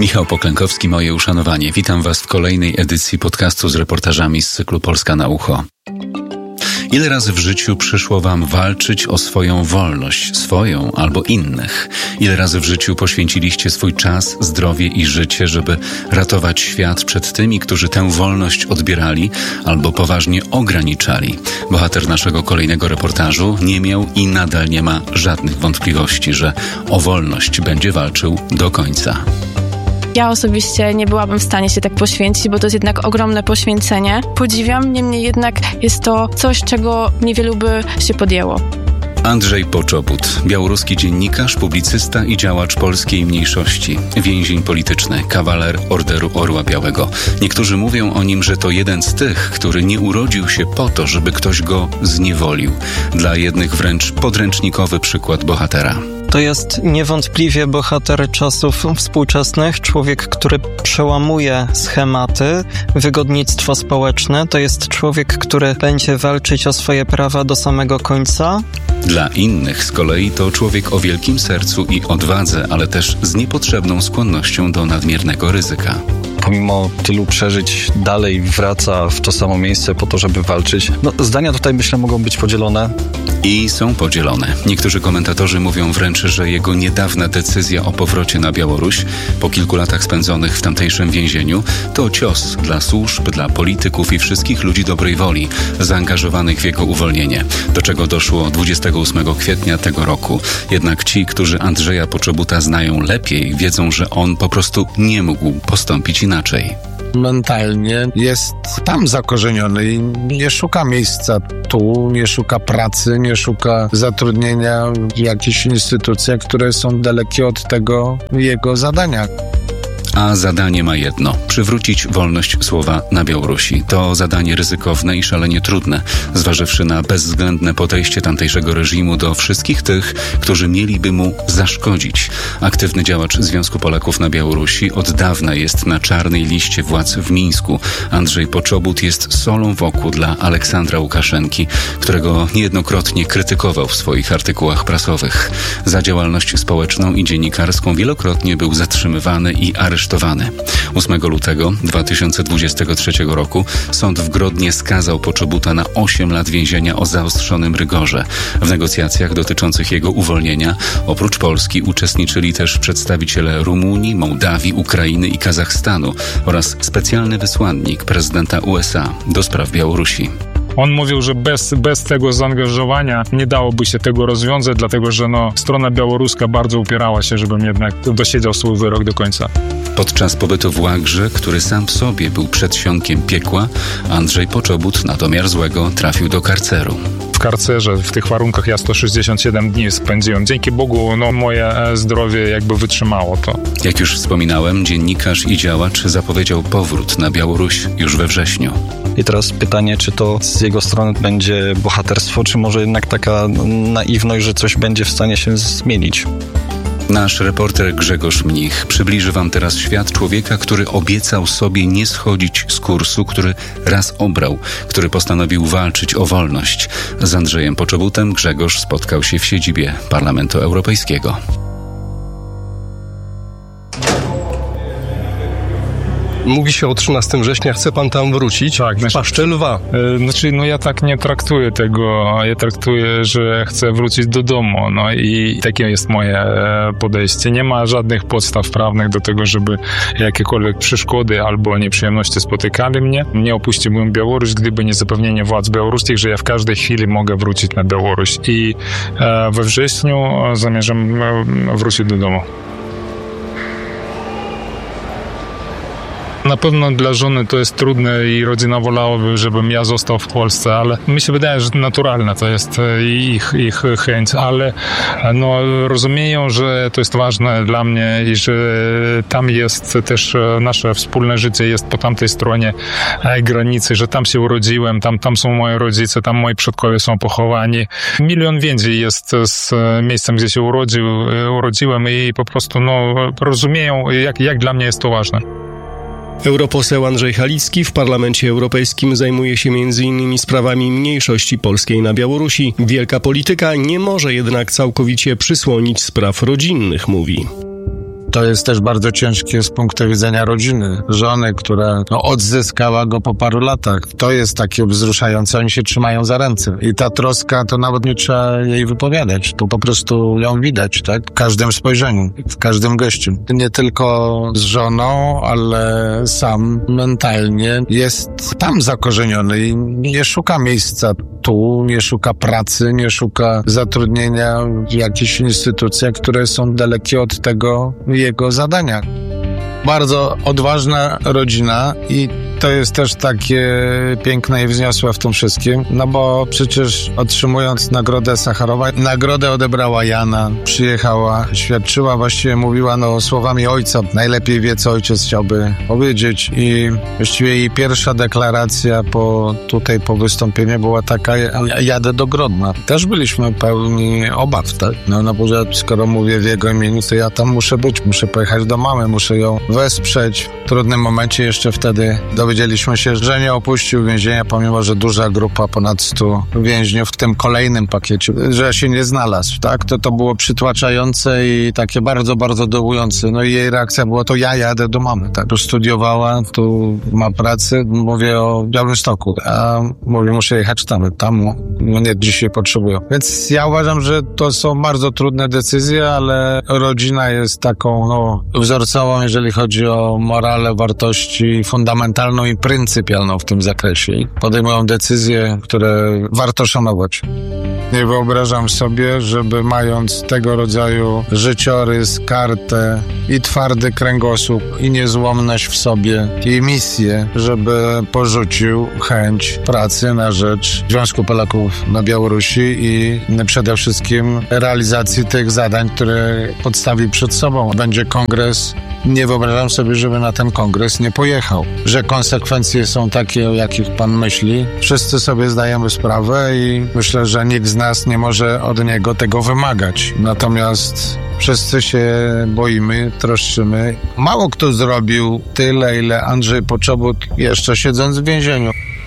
Michał Poklękowski, moje uszanowanie. Witam Was w kolejnej edycji podcastu z reportażami z cyklu Polska na ucho. Ile razy w życiu przyszło Wam walczyć o swoją wolność, swoją albo innych? Ile razy w życiu poświęciliście swój czas, zdrowie i życie, żeby ratować świat przed tymi, którzy tę wolność odbierali albo poważnie ograniczali? Bohater naszego kolejnego reportażu nie miał i nadal nie ma żadnych wątpliwości, że o wolność będzie walczył do końca. Ja osobiście nie byłabym w stanie się tak poświęcić, bo to jest jednak ogromne poświęcenie. Podziwiam, niemniej jednak jest to coś, czego niewielu by się podjęło. Andrzej Poczobut, białoruski dziennikarz, publicysta i działacz polskiej mniejszości, więzień polityczny, kawaler Orderu Orła Białego. Niektórzy mówią o nim, że to jeden z tych, który nie urodził się po to, żeby ktoś go zniewolił. Dla jednych wręcz podręcznikowy przykład bohatera. To jest niewątpliwie bohater czasów współczesnych, człowiek, który przełamuje schematy, wygodnictwo społeczne. To jest człowiek, który będzie walczyć o swoje prawa do samego końca. Dla innych z kolei to człowiek o wielkim sercu i odwadze, ale też z niepotrzebną skłonnością do nadmiernego ryzyka. Pomimo tylu przeżyć dalej wraca w to samo miejsce po to, żeby walczyć. Zdania tutaj, myślę, mogą być podzielone. I są podzielone. Niektórzy komentatorzy mówią wręcz, że jego niedawna decyzja o powrocie na Białoruś po kilku latach spędzonych w tamtejszym więzieniu to cios dla służb, dla polityków i wszystkich ludzi dobrej woli zaangażowanych w jego uwolnienie, do czego doszło 28 kwietnia tego roku. Jednak ci, którzy Andrzeja Poczobuta znają lepiej, wiedzą, że on po prostu nie mógł postąpić inaczej. Mentalnie jest tam zakorzeniony i nie szuka miejsca tu, nie szuka pracy, nie szuka zatrudnienia w jakichś instytucjach, które są dalekie od tego jego zadania. A zadanie ma jedno – przywrócić wolność słowa na Białorusi. To zadanie ryzykowne i szalenie trudne, zważywszy na bezwzględne podejście tamtejszego reżimu do wszystkich tych, którzy mieliby mu zaszkodzić. Aktywny działacz Związku Polaków na Białorusi od dawna jest na czarnej liście władz w Mińsku. Andrzej Poczobut jest solą wokół dla Aleksandra Łukaszenki, którego niejednokrotnie krytykował w swoich artykułach prasowych. Za działalność społeczną i dziennikarską wielokrotnie był zatrzymywany i aresztowany. 8 lutego 2023 roku sąd w Grodnie skazał Poczobuta na 8 lat więzienia o zaostrzonym rygorze. W negocjacjach dotyczących jego uwolnienia oprócz Polski uczestniczyli też przedstawiciele Rumunii, Mołdawii, Ukrainy i Kazachstanu oraz specjalny wysłannik prezydenta USA do spraw Białorusi. On mówił, że bez tego zaangażowania nie dałoby się tego rozwiązać, dlatego że strona białoruska bardzo upierała się, żebym jednak dosiedział swój wyrok do końca. Podczas pobytu w Łagrze, który sam w sobie był przedsionkiem piekła, Andrzej Poczobut na domiar złego trafił do karceru. W karcerze, w tych warunkach ja 167 dni spędziłem. Dzięki Bogu moje zdrowie jakby wytrzymało to. Jak już wspominałem, dziennikarz i działacz zapowiedział powrót na Białoruś już we wrześniu. I teraz pytanie, czy to z jego strony będzie bohaterstwo, czy może jednak taka naiwność, że coś będzie w stanie się zmienić. Nasz reporter Grzegorz Mnich przybliży Wam teraz świat człowieka, który obiecał sobie nie schodzić z kursu, który raz obrał, który postanowił walczyć o wolność. Z Andrzejem Poczobutem Grzegorz spotkał się w siedzibie Parlamentu Europejskiego. Mówi się o 13 września, chce pan tam wrócić? Tak. Paszczę lwa. Ja tak nie traktuję tego. Ja traktuję, że chcę wrócić do domu. I takie jest moje podejście. Nie ma żadnych podstaw prawnych do tego, żeby jakiekolwiek przeszkody albo nieprzyjemności spotykali mnie. Nie opuściłbym Białoruś, gdyby nie zapewnienie władz białoruskich, że ja w każdej chwili mogę wrócić na Białoruś. I we wrześniu zamierzam wrócić do domu. Na pewno dla żony to jest trudne i rodzina wolałaby, żebym ja został w Polsce, ale mi się wydaje, że naturalne to jest ich chęć, ale rozumieją, że to jest ważne dla mnie i że tam jest też nasze wspólne życie jest po tamtej stronie granicy, że tam się urodziłem, tam są moi rodzice, tam moi przodkowie są pochowani. Milion więzi jest z miejscem, gdzie się urodziłem i po prostu rozumieją, jak dla mnie jest to ważne. Europoseł Andrzej Halicki w Parlamencie Europejskim zajmuje się m.in. sprawami mniejszości polskiej na Białorusi. Wielka polityka nie może jednak całkowicie przysłonić spraw rodzinnych, mówi. To jest też bardzo ciężkie z punktu widzenia rodziny, żony, która odzyskała go po paru latach. To jest takie wzruszające, oni się trzymają za ręce. I ta troska, to nawet nie trzeba jej wypowiadać, to po prostu ją widać, tak? W każdym spojrzeniu, w każdym geście. Nie tylko z żoną, ale sam mentalnie jest tam zakorzeniony i nie szuka miejsca tu, nie szuka pracy, nie szuka zatrudnienia w jakichś instytucjach, które są dalekie od tego jego zadania. Bardzo odważna rodzina i to jest też takie piękne i wzniosłe w tym wszystkim, no bo przecież otrzymując Nagrodę Sacharowa, nagrodę odebrała Jana, przyjechała, świadczyła, właściwie mówiła słowami ojca, najlepiej wie, co ojciec chciałby powiedzieć i właściwie jej pierwsza deklaracja po wystąpieniu była taka: jadę do Grodna. Też byliśmy pełni obaw, tak? No bo skoro mówię w jego imieniu, to ja tam muszę być, muszę pojechać do mamy, muszę ją wesprzeć. W trudnym momencie jeszcze wtedy dowiedzieliśmy się, że nie opuścił więzienia, pomimo że duża grupa, ponad 100 więźniów w tym kolejnym pakiecie, że się nie znalazł, tak? To było przytłaczające i takie bardzo, bardzo dołujące. No i jej reakcja była: to ja jadę do mamy, tak? Tu studiowała, tu ma pracę, mówię o Białymstoku, a mówię, muszę jechać tam, nie, dzisiaj potrzebują. Więc ja uważam, że to są bardzo trudne decyzje, ale rodzina jest taką, wzorcową, jeżeli chodzi o morale, wartości fundamentalną i pryncypialną w tym zakresie. Podejmują decyzje, które warto szanować. Nie wyobrażam sobie, żeby mając tego rodzaju życiorys, kartę i twardy kręgosłup i niezłomność w sobie i misję, żeby porzucił chęć pracy na rzecz Związku Polaków na Białorusi i przede wszystkim realizacji tych zadań, które podstawi przed sobą. Będzie kongres. Nie wyobrażam sobie, żeby na ten kongres nie pojechał. Że konsekwencje są takie, o jakich pan myśli. Wszyscy sobie zdajemy sprawę i myślę, że nikt z nas nie może od niego tego wymagać. Natomiast wszyscy się boimy, troszczymy. Mało kto zrobił tyle, ile Andrzej Poczobut, jeszcze siedząc w więzieniu.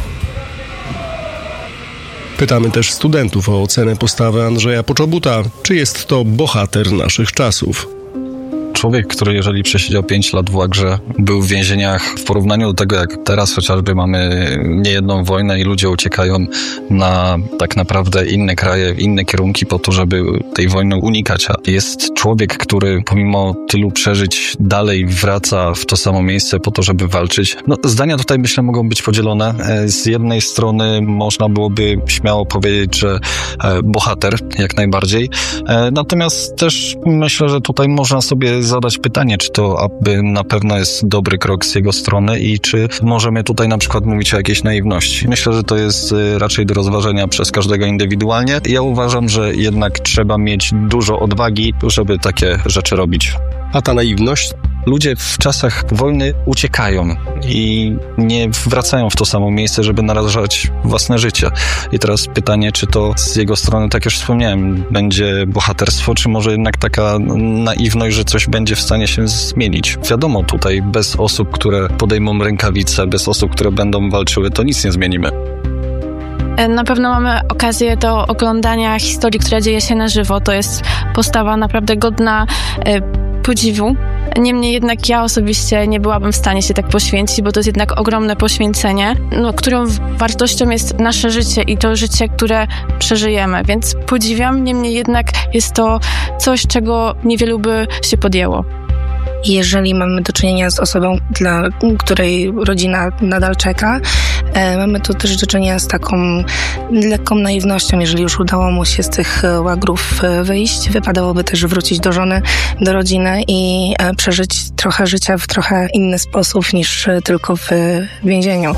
Pytamy też studentów o ocenę postawy Andrzeja Poczobuta. Czy jest to bohater naszych czasów? Człowiek, który jeżeli przesiedział 5 lat w łagrze, był w więzieniach, w porównaniu do tego, jak teraz chociażby mamy niejedną wojnę i ludzie uciekają na tak naprawdę inne kraje, inne kierunki po to, żeby tej wojny unikać. A jest człowiek, który pomimo tylu przeżyć dalej wraca w to samo miejsce po to, żeby walczyć. Zdania tutaj, myślę, mogą być podzielone. Z jednej strony można byłoby śmiało powiedzieć, że bohater, jak najbardziej. Natomiast też myślę, że tutaj można sobie zadać pytanie, czy to aby na pewno jest dobry krok z jego strony i czy możemy tutaj na przykład mówić o jakiejś naiwności. Myślę, że to jest raczej do rozważenia przez każdego indywidualnie. Ja uważam, że jednak trzeba mieć dużo odwagi, żeby takie rzeczy robić. A ta naiwność? Ludzie w czasach wojny uciekają i nie wracają w to samo miejsce, żeby narażać własne życie. I teraz pytanie, czy to z jego strony, tak już wspomniałem, będzie bohaterstwo, czy może jednak taka naiwność, że coś będzie w stanie się zmienić. Wiadomo, tutaj bez osób, które podejmą rękawice, bez osób, które będą walczyły, to nic nie zmienimy. Na pewno mamy okazję do oglądania historii, która dzieje się na żywo. To jest postawa naprawdę godna podziwu. Niemniej jednak ja osobiście nie byłabym w stanie się tak poświęcić, bo to jest jednak ogromne poświęcenie, którą wartością jest nasze życie i to życie, które przeżyjemy. Więc podziwiam, niemniej jednak jest to coś, czego niewielu by się podjęło. Jeżeli mamy do czynienia z osobą, dla której rodzina nadal czeka, mamy tu też do czynienia z taką lekką naiwnością. Jeżeli już udało mu się z tych łagrów wyjść, wypadałoby też wrócić do żony, do rodziny i przeżyć trochę życia w trochę inny sposób niż tylko w więzieniu.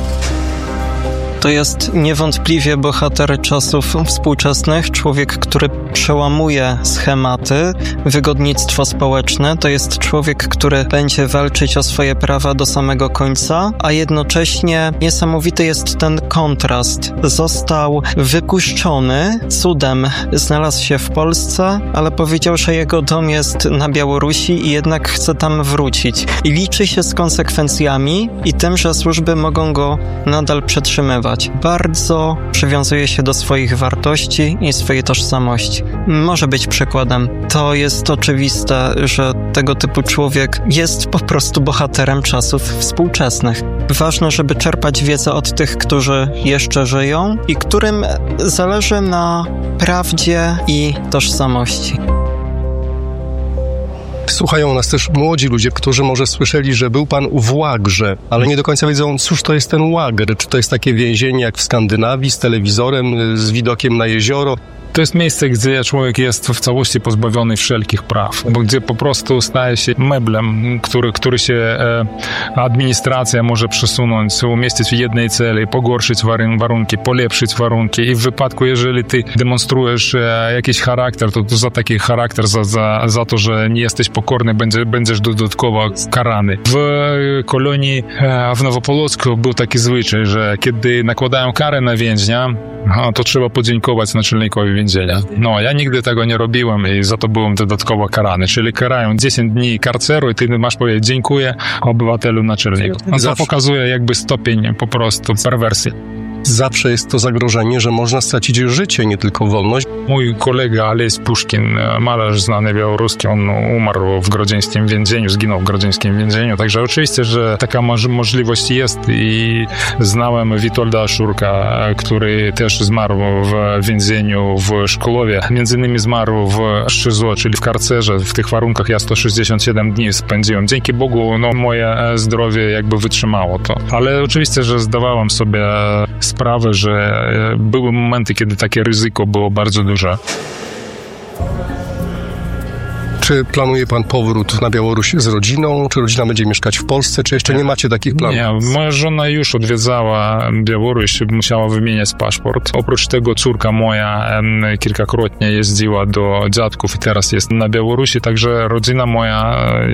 To jest niewątpliwie bohater czasów współczesnych, człowiek, który przełamuje schematy, wygodnictwo społeczne. To jest człowiek, który będzie walczyć o swoje prawa do samego końca, a jednocześnie niesamowity jest ten kontrast. Został wypuszczony, cudem znalazł się w Polsce, ale powiedział, że jego dom jest na Białorusi i jednak chce tam wrócić. I liczy się z konsekwencjami i tym, że służby mogą go nadal przetrzymywać. działać. Bardzo przywiązuje się do swoich wartości i swojej tożsamości. Może być przykładem. To jest oczywiste, że tego typu człowiek jest po prostu bohaterem czasów współczesnych. Ważne, żeby czerpać wiedzę od tych, którzy jeszcze żyją i którym zależy na prawdzie i tożsamości. Słuchają nas też młodzi ludzie, którzy może słyszeli, że był pan w łagrze, ale nie do końca wiedzą, cóż to jest ten łagr. Czy to jest takie więzienie jak w Skandynawii z telewizorem, z widokiem na jezioro? To jest miejsce, gdzie człowiek jest w całości pozbawiony wszelkich praw, bo gdzie po prostu staje się meblem, który się administracja może przesunąć, umieścić w jednej celi, pogorszyć warunki, polepszyć warunki i w wypadku, jeżeli ty demonstrujesz jakiś charakter, to za taki charakter, za to, że nie jesteś pokorny, będziesz dodatkowo karany. W kolonii w Nowopolocku był taki zwyczaj, że kiedy nakładają karę na więźnia, to trzeba podziękować naczelnikowi więzienia. No, ja nigdy tego nie robiłem i za to byłem dodatkowo karany. Czyli karają 10 dni karceru i ty masz powiedzieć dziękuję obywatelu naczelniku. To pokazuje jakby stopień po prostu perwersji. Zawsze jest to zagrożenie, że można stracić życie, nie tylko wolność. Mój kolega Aleś Puszkin, malarz znany białoruski, on umarł w grodzieńskim więzieniu, zginął w grodzieńskim więzieniu, także oczywiście, że taka możliwość jest i znałem Witolda Szurka, który też zmarł w więzieniu w Szkolowie. Między innymi zmarł w Szczyzo, czyli w karcerze. W tych warunkach ja 167 dni spędziłem. Dzięki Bogu, moje zdrowie jakby wytrzymało to. Ale oczywiście, że zdawałem sobie sprawę, że były momenty, kiedy takie ryzyko było bardzo duże. Czy planuje pan powrót na Białoruś z rodziną? Czy rodzina będzie mieszkać w Polsce? Czy jeszcze nie macie takich planów? Nie, moja żona już odwiedzała Białoruś, musiała wymieniać paszport. Oprócz tego córka moja kilkakrotnie jeździła do dziadków i teraz jest na Białorusi, także rodzina moja